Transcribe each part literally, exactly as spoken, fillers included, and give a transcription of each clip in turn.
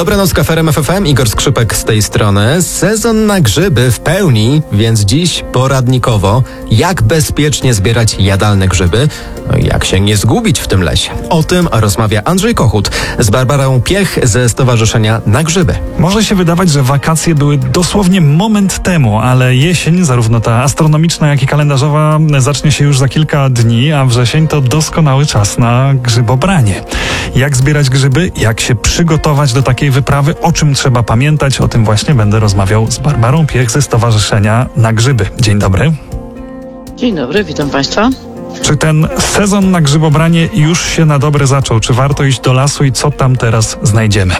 Dobranoc, Kaferem F F M, Igor Skrzypek z tej strony. Sezon na grzyby w pełni, więc dziś poradnikowo, jak bezpiecznie zbierać jadalne grzyby, no i jak się nie zgubić w tym lesie. O tym rozmawia Andrzej Kochut z Barbarą Piech ze Stowarzyszenia Na Grzyby. Może się wydawać, że wakacje były dosłownie moment temu, ale jesień, zarówno ta astronomiczna, jak i kalendarzowa, zacznie się już za kilka dni, a wrzesień to doskonały czas na grzybobranie. Jak zbierać grzyby, jak się przygotować do takiej wyprawy, o czym trzeba pamiętać, o tym właśnie będę rozmawiał z Barbarą Piech ze Stowarzyszenia Na Grzyby. Dzień dobry. Dzień dobry, witam Państwa. Czy ten sezon na grzybobranie już się na dobre zaczął? Czy warto iść do lasu i co tam teraz znajdziemy?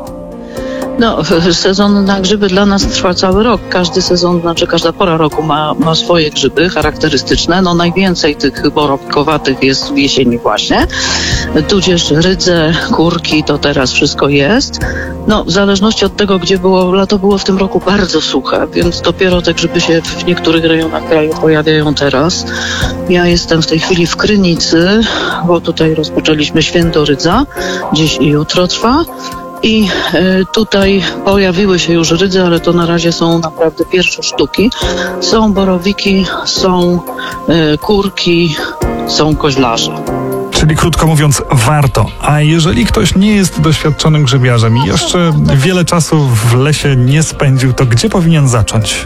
No, sezon na grzyby dla nas trwa cały rok. Każdy sezon, znaczy każda pora roku ma, ma swoje grzyby charakterystyczne. No najwięcej tych borowkowatych jest w jesieni właśnie. Tudzież rydze, kurki, to teraz wszystko jest. No, w zależności od tego, gdzie było, lato było w tym roku bardzo suche, więc dopiero te grzyby się w niektórych rejonach kraju pojawiają teraz. Ja jestem w tej chwili w Krynicy, bo tutaj rozpoczęliśmy święto rydza. Dziś i jutro trwa. I y, tutaj pojawiły się już rydze, ale to na razie są naprawdę pierwsze sztuki. Są borowiki, są y, kurki, są koźlarze. Czyli krótko mówiąc, warto. A jeżeli ktoś nie jest doświadczonym grzybiarzem i jeszcze wiele czasu w lesie nie spędził, to gdzie powinien zacząć?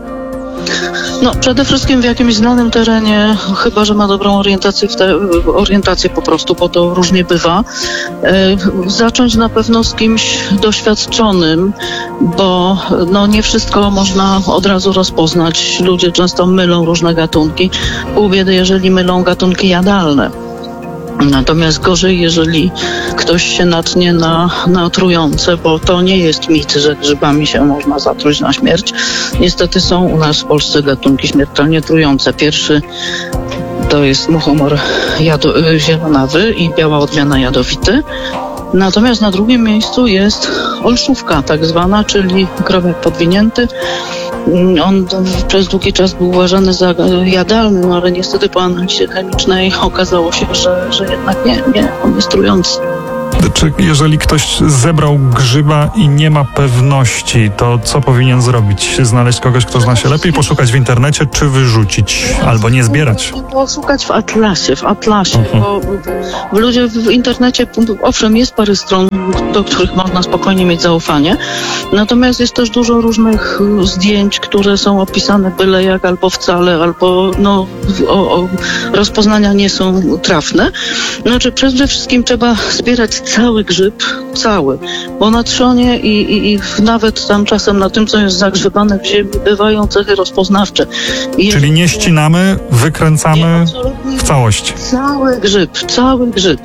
No, przede wszystkim w jakimś znanym terenie, chyba że ma dobrą orientację, w te, orientację po prostu, bo to różnie bywa. E, zacząć na pewno z kimś doświadczonym, bo no, nie wszystko można od razu rozpoznać. Ludzie często mylą różne gatunki. Pół biedy, jeżeli mylą gatunki jadalne. Natomiast gorzej, jeżeli ktoś się natnie na, na trujące, bo to nie jest mit, że grzybami się można zatruć na śmierć. Niestety są u nas w Polsce gatunki śmiertelnie trujące. Pierwszy to jest muchomor jado- zielonawy i biała odmiana jadowity. Natomiast na drugim miejscu jest olszówka tak zwana, czyli krowiak podwinięty. On przez długi czas był uważany za jadalny, no ale niestety po analizie chemicznej okazało się, że, że jednak nie, nie, on jest trujący. Czy jeżeli ktoś zebrał grzyba i nie ma pewności, to co powinien zrobić? Znaleźć kogoś, kto zna się lepiej, poszukać w internecie, czy wyrzucić, albo nie zbierać? Poszukać w atlasie, w atlasie, uh-huh. bo w ludzie w internecie, owszem, jest parę stron, do których można spokojnie mieć zaufanie, natomiast jest też dużo różnych zdjęć, które są opisane byle jak, albo wcale, albo no, o, o, rozpoznania nie są trafne. Znaczy przede wszystkim trzeba zbierać cały grzyb, cały, bo na trzonie i, i, i nawet tam czasem na tym, co jest zagrzebane w ziemi, bywają cechy rozpoznawcze. I Czyli nie ścinamy, wykręcamy nie, w całości. Cały grzyb, cały grzyb.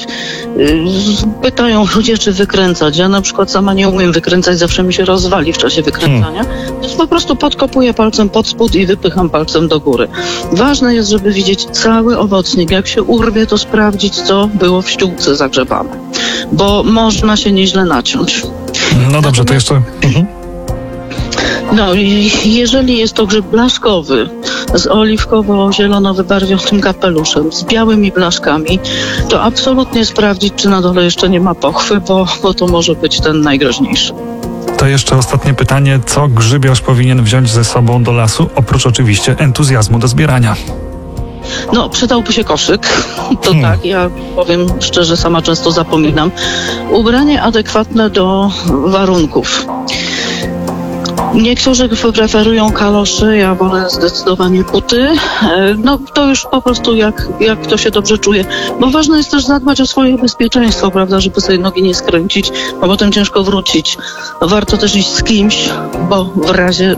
Pytają ludzie, czy wykręcać. Ja na przykład sama nie umiem wykręcać, zawsze mi się rozwali w czasie wykręcania. Hmm. Więc po prostu podkopuję palcem pod spód i wypycham palcem do góry. Ważne jest, żeby widzieć cały owocnik. Jak się urwie, to sprawdzić, co było w ściółce zagrzebane. Bo można się nieźle naciąć. No dobrze, to jeszcze... Mhm. No, jeżeli jest to grzyb blaszkowy z oliwkowo-zielono wybarwionym kapeluszem, z białymi blaszkami, to absolutnie sprawdzić, czy na dole jeszcze nie ma pochwy, bo, bo to może być ten najgroźniejszy. To jeszcze ostatnie pytanie. Co grzybiarz powinien wziąć ze sobą do lasu, oprócz oczywiście entuzjazmu do zbierania? No, przydałby się koszyk, to hmm. tak, ja powiem szczerze, sama często zapominam. Ubranie adekwatne do warunków. Niektórzy preferują kalosze, ja wolę zdecydowanie buty. No to już po prostu jak, jak kto się dobrze czuje. Bo ważne jest też zadbać o swoje bezpieczeństwo, prawda, żeby sobie nogi nie skręcić, bo potem ciężko wrócić. Warto też iść z kimś, bo w razie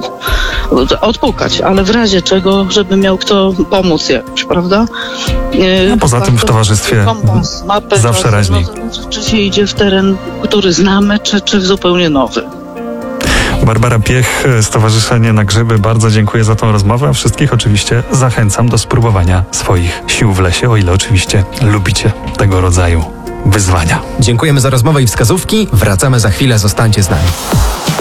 odpukać, ale w razie czego, żeby miał kto pomóc jakoś, prawda? No poza tym w towarzystwie kompas, mapę, zawsze raźniej. Czy się idzie w teren, który znamy, czy, czy w zupełnie nowy. Barbara Piech, Stowarzyszenie Na Grzyby, bardzo dziękuję za tą rozmowę, a wszystkich oczywiście zachęcam do spróbowania swoich sił w lesie, o ile oczywiście lubicie tego rodzaju wyzwania. Dziękujemy za rozmowę i wskazówki. Wracamy za chwilę, zostańcie z nami.